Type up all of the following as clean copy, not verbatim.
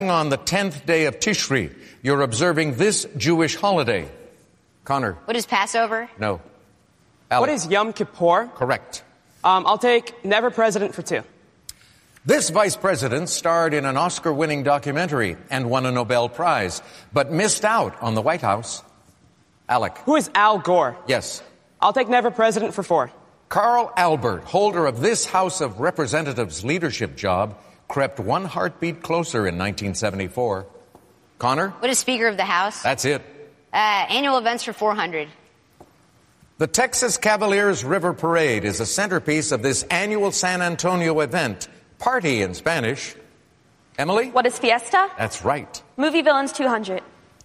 On the 10th day of Tishri, you're observing this Jewish holiday. Connor. What is Passover? No. What is Yom Kippur? Correct. I'll take Never President for 2. This vice president starred in an Oscar-winning documentary and won a Nobel Prize, but missed out on the White House. Alec. Who is Al Gore? Yes. I'll take Never President for 4. Carl Albert, holder of this House of Representatives leadership job, crept one heartbeat closer in 1974. Connor? What is Speaker of the House? That's it. Annual events for 400. The Texas Cavaliers River Parade is a centerpiece of this annual San Antonio event. Party in Spanish. Emily? What is Fiesta? That's right. Movie Villains 200.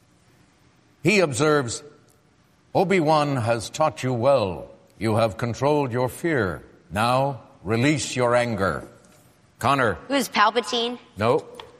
He observes, Obi-Wan has taught you well. You have controlled your fear. Now, release your anger. Connor. Who is Palpatine? No.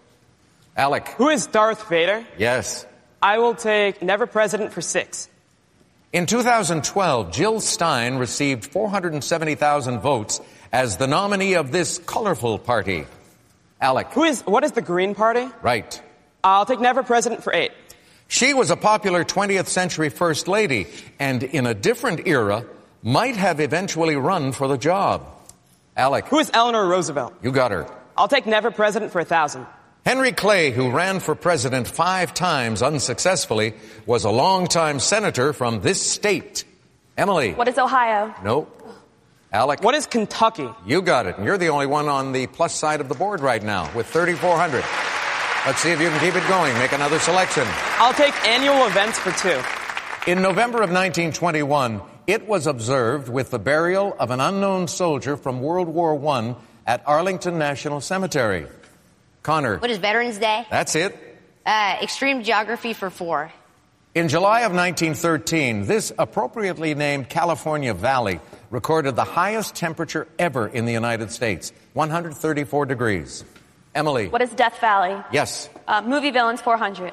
Alec. Who is Darth Vader? Yes. I will take Never President for 6. In 2012, Jill Stein received 470,000 votes as the nominee of this colorful party. Alec. What is the Green Party? Right. I'll take Never President for 8. She was a popular 20th century First Lady, and in a different era, might have eventually run for the job. Alec. Who is Eleanor Roosevelt? You got her. I'll take Never President for 1,000. Henry Clay, who ran for president 5 times unsuccessfully, was a longtime senator from this state. Emily. What is Ohio? No. Alec. What is Kentucky? You got it. And you're the only one on the plus side of the board right now with 3,400. Let's see if you can keep it going. Make another selection. I'll take annual events for 2. In November of 1921, it was observed with the burial of an unknown soldier from World War I at Arlington National Cemetery. Connor. What is Veterans Day? That's it. Extreme Geography for 4. In July of 1913, this appropriately named California Valley recorded the highest temperature ever in the United States, 134 degrees. Emily. What is Death Valley? Yes. Movie Villains 400.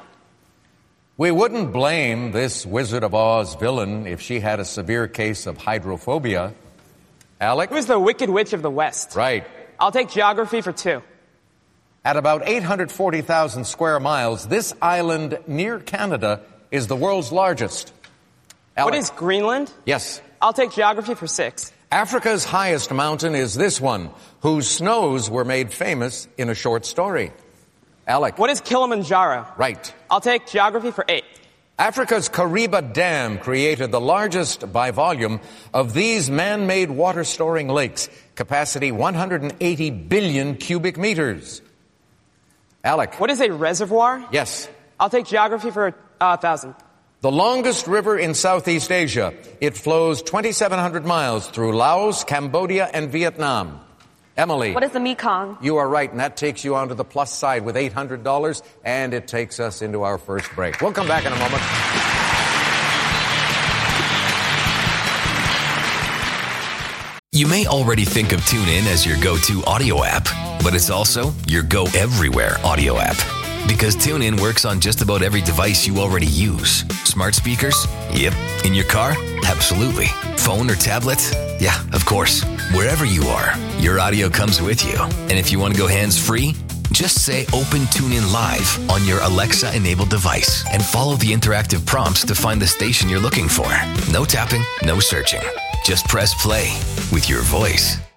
We wouldn't blame this Wizard of Oz villain if she had a severe case of hydrophobia. Alec? Who is the Wicked Witch of the West? Right. I'll take Geography for 2. At about 840,000 square miles, this island near Canada is the world's largest. Alec. What is Greenland? Yes. I'll take Geography for 6. Africa's highest mountain is this one, whose snows were made famous in a short story. Alec. What is Kilimanjaro? Right. I'll take Geography for 8. Africa's Kariba Dam created the largest by volume of these man-made water-storing lakes, capacity 180 billion cubic meters. Alec. What is a reservoir? Yes. I'll take Geography for 1,000. The longest river in Southeast Asia. It flows 2,700 miles through Laos, Cambodia, and Vietnam. Emily. What is the Mekong? You are right, and that takes you onto the plus side with $800, and it takes us into our first break. We'll come back in a moment. You may already think of TuneIn as your go-to audio app, but it's also your go-everywhere audio app. Because TuneIn works on just about every device you already use. Smart speakers? Yep. In your car? Absolutely. Phone or tablet? Yeah, of course. Wherever you are, your audio comes with you. And if you want to go hands-free, just say Open TuneIn Live on your Alexa-enabled device and follow the interactive prompts to find the station you're looking for. No tapping, no searching. Just press play with your voice.